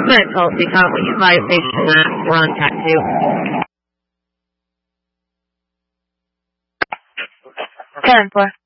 Good, Tulsi. Live station. We're on track 2. 10-4.